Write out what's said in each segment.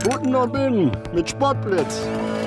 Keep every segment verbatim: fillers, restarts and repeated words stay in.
Guten Abend mit Sportblitz.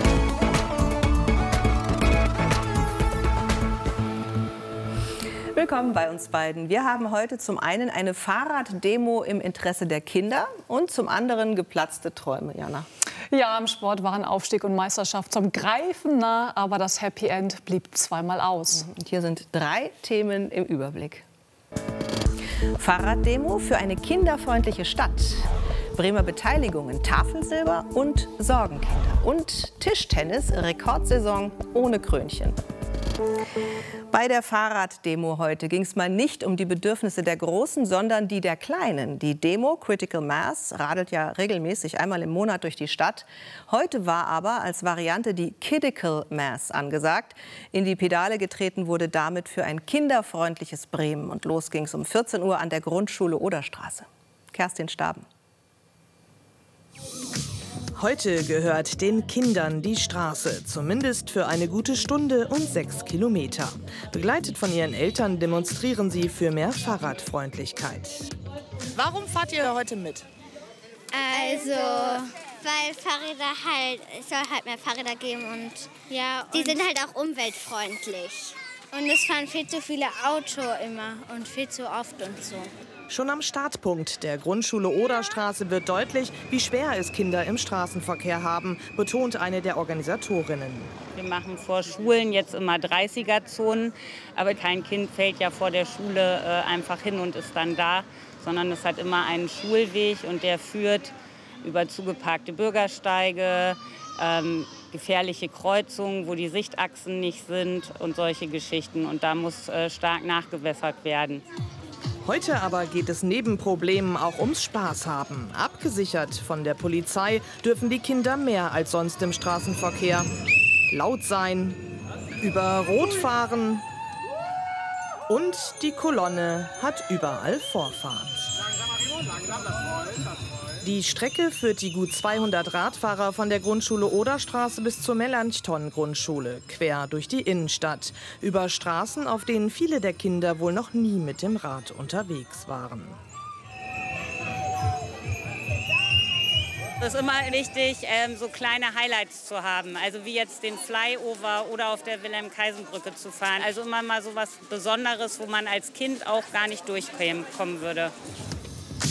Willkommen bei uns beiden. Wir haben heute zum einen eine Fahrraddemo im Interesse der Kinder und zum anderen geplatzte Träume, Jana. Ja, im Sport waren Aufstieg und Meisterschaft zum Greifen nah, aber das Happy End blieb zweimal aus. Und hier sind drei Themen im Überblick. Fahrraddemo für eine kinderfreundliche Stadt. Bremer Beteiligungen, Tafelsilber und Sorgenkinder. Und Tischtennis, Rekordsaison ohne Krönchen. Bei der Fahrraddemo heute ging es mal nicht um die Bedürfnisse der Großen, sondern die der Kleinen. Die Demo Critical Mass radelt ja regelmäßig einmal im Monat durch die Stadt. Heute war aber als Variante die Kiddical Mass angesagt. In die Pedale getreten wurde damit für ein kinderfreundliches Bremen. Und los ging es um vierzehn Uhr an der Grundschule Oderstraße. Kerstin Staben. Heute gehört den Kindern die Straße, zumindest für eine gute Stunde und sechs Kilometer. Begleitet von ihren Eltern demonstrieren sie für mehr Fahrradfreundlichkeit. Warum fahrt ihr heute mit? Also, weil Fahrräder halt, es soll halt mehr Fahrräder geben und ja, und die sind halt auch umweltfreundlich. Und es fahren viel zu viele Autos immer und viel zu oft und so. Schon am Startpunkt der Grundschule Oderstraße wird deutlich, wie schwer es Kinder im Straßenverkehr haben, betont eine der Organisatorinnen. Wir machen vor Schulen jetzt immer dreißiger-Zonen, aber kein Kind fällt ja vor der Schule äh, einfach hin und ist dann da, sondern es hat immer einen Schulweg und der führt über zugeparkte Bürgersteige, ähm, gefährliche Kreuzungen, wo die Sichtachsen nicht sind und solche Geschichten. Und da muss äh, stark nachgewässert werden. Heute aber geht es neben Problemen auch ums Spaß haben. Abgesichert von der Polizei dürfen die Kinder mehr als sonst im Straßenverkehr. Laut sein, über Rot fahren und die Kolonne hat überall Vorfahrt. Die Strecke führt die gut zweihundert Radfahrer von der Grundschule Oderstraße bis zur Melanchthon-Grundschule, quer durch die Innenstadt, über Straßen, auf denen viele der Kinder wohl noch nie mit dem Rad unterwegs waren. Es ist immer wichtig, ähm, so kleine Highlights zu haben, also wie jetzt den Flyover oder auf der Wilhelm-Kaisen-Brücke zu fahren. Also immer mal so was Besonderes, wo man als Kind auch gar nicht durchkommen würde.